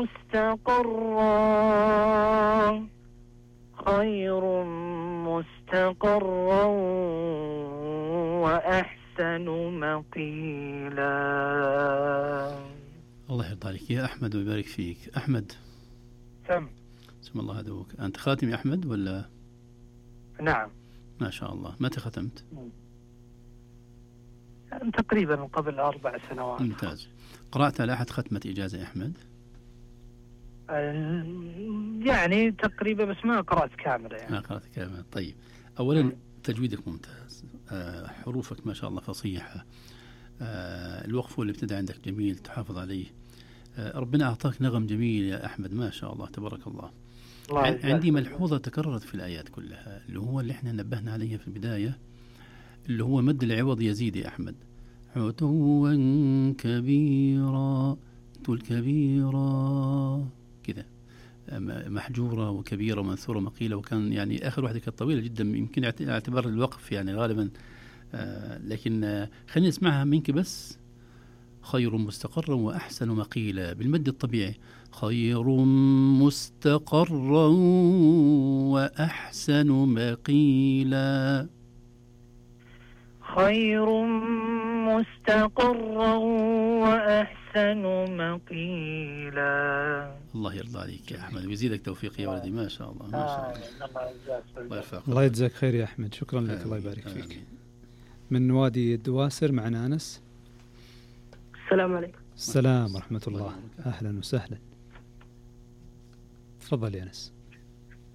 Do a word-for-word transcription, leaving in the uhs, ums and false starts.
مستقرا خير مستقرا وأحسن مقيلا. الله يرضى عليك يا أحمد ويبارك فيك. أحمد سم اسم الله هدوك. أنت خاتم يا أحمد ولا؟ نعم ما شاء الله. متى ختمت؟ تقريبا قبل أربع سنوات. ممتاز. قرأت على أحد ختمة إجازة يا أحمد؟ يعني تقريبا بس ما قرأت كاملة يعني. ما قرأت كاملة. طيب أولا تجويدك ممتاز، حروفك ما شاء الله فصيحة، الوقف والابتداء عندك جميل تحافظ عليه، ربنا أعطاك نغم جميل يا أحمد ما شاء الله تبارك الله. الله عندي ملحوظة تكررت في الآيات كلها اللي هو اللي احنا نبهنا عليها في البداية اللي هو مد العوض يزيد يا أحمد. عتوا كبيرا تقول كبيرا كذا محجورة وكبيرة ومنثورة مقيلة، وكان يعني آخر واحدة كانت طويلة جدا يمكن اعتبار الوقف يعني غالبا آه لكن آه خلينا نسمعها منك بس. خير مستقرا وأحسن مقيلا بالمد الطبيعي. خير مستقرا وأحسن مقيلا. خير مستقرا وأحسن مقيلا. الله يرضى عليك يا أحمد ويزيدك توفيق يا ولدي ما شاء الله ما شاء الله. الله يجزاك خير يا أحمد. شكرا لك. الله يبارك فيك. من وادي الدواسر معنا أنس. السلام عليكم. السلام ورحمة الله. أهلا وسهلا. تفضل يا أنس.